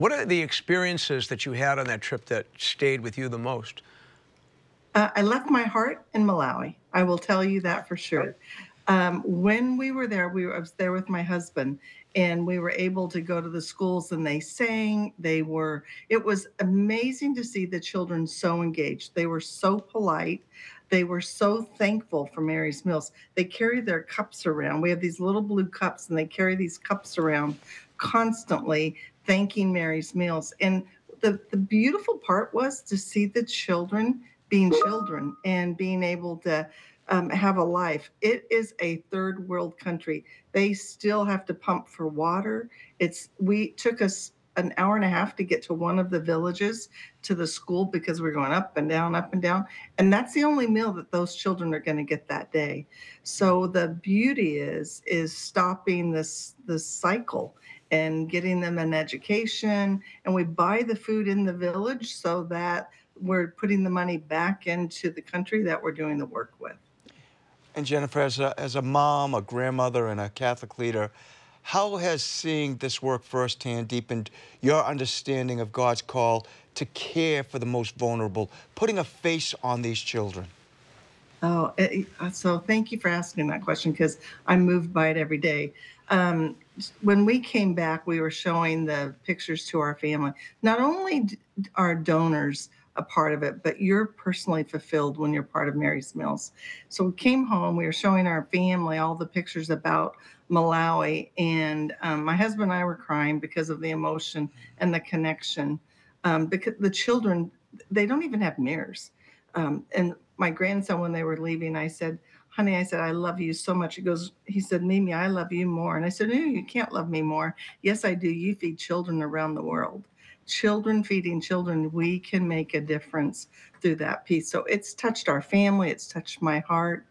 What are the experiences that you had on that trip that stayed with you the most? I left my heart in Malawi. I will tell you that for sure. When we were there, I was there with my husband, and we were able to go to the schools, and they sang. It was amazing to see the children so engaged. They were so polite. They were so thankful for Mary's Meals. They carry their cups around. We have these little blue cups, and they carry these cups around constantly, thanking Mary's Meals. And the beautiful part was to see the children being children and being able to have a life. It is a third world country. They still have to pump for water. We took us an hour and a half to get to one of the villages to the school because we're going up and down, up and down. And that's the only meal that those children are going to get that day. So the beauty is stopping this cycle and getting them an education. And we buy the food in the village so that we're putting the money back into the country that we're doing the work with. And Jennifer, as a mom, a grandmother, and a Catholic leader, how has seeing this work firsthand deepened your understanding of God's call to care for the most vulnerable, putting a face on these children? Oh, so thank you for asking that question because I'm moved by it every day. When we came back, we were showing the pictures to our family. Not only are donors a part of it, but you're personally fulfilled when you're part of Mary's Meals. So we came home, we were showing our family all the pictures about Malawi, and my husband and I were crying because of the emotion and the connection. Because the children, they don't even have mirrors. And my grandson, when they were leaving, I said, honey, I said, I love you so much. He said, Mimi, I love you more. And I said, no, you can't love me more. Yes, I do. You feed children around the world. Children feeding children, we can make a difference through that piece. So it's touched our family. It's touched my heart.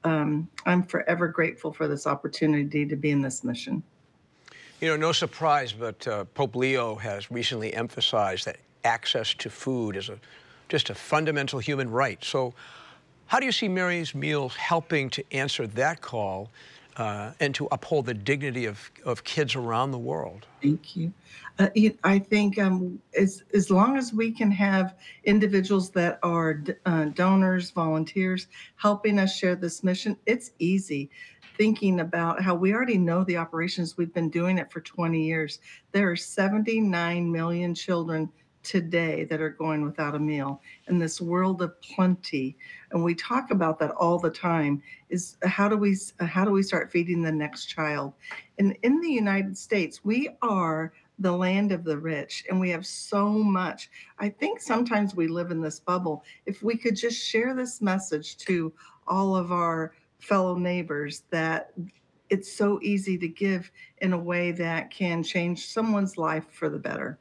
I'm forever grateful for this opportunity to be in this mission. You know, no surprise, but Pope Leo has recently emphasized that access to food is just a fundamental human right. So how do you see Mary's Meals helping to answer that call and to uphold the dignity of kids around the world? Thank you. I think as long as we can have individuals that are donors, volunteers, helping us share this mission, it's easy. Thinking about how we already know the operations, we've been doing it for 20 years. There are 79 million children today that are going without a meal in this world of plenty, and we talk about that all the time. Is how do we start feeding the next child? And in the United States, we are the land of the rich, and we have so much. I think sometimes we live in this bubble. If we could just share this message to all of our fellow neighbors, that it's so easy to give in a way that can change someone's life for the better.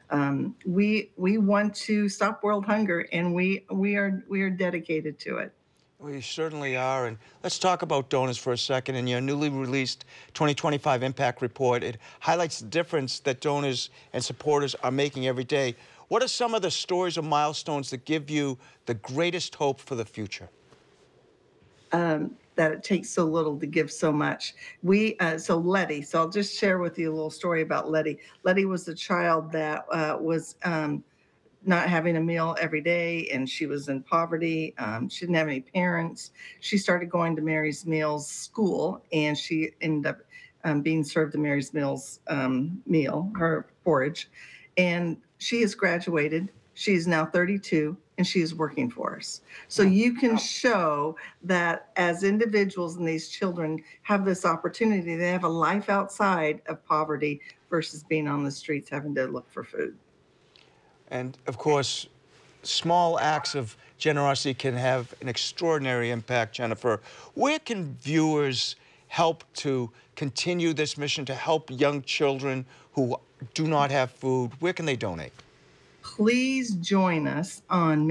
We want to stop world hunger, and we are dedicated to it. We certainly are. And let's talk about donors for a second. In your newly released 2025 Impact Report, it highlights the difference that donors and supporters are making every day. What are some of the stories or milestones that give you the greatest hope for the future? That it takes so little to give so much. So Letty, so I'll just share with you a little story about Letty. Letty was a child that was not having a meal every day, and she was in poverty. She didn't have any parents. She started going to Mary's Meals school, and she ended up being served the Mary's Meals meal, her porridge. And she has graduated. She is now 32, and she is working for us. So you can show that as individuals and these children have this opportunity, they have a life outside of poverty versus being on the streets having to look for food. And of course, small acts of generosity can have an extraordinary impact, Jennifer. Where can viewers help to continue this mission to help young children who do not have food? Where can they donate? Please join us on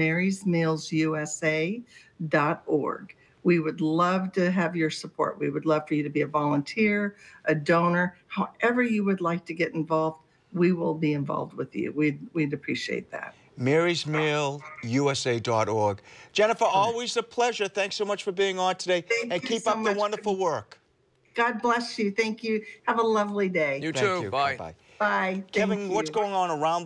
marysmealsusa.org. We would love to have your support. We would love for you to be a volunteer, a donor, however you would like to get involved. We will be involved with you. We'd appreciate that. marysmealusa.org. Jennifer, always a pleasure. Thanks so much for being on today. Thank and you keep so up the much. wonderful work. God bless you. Thank you. Have a lovely day. You Thank too. you. Bye. Bye-bye. Bye. Kevin, Thank what's you. going on around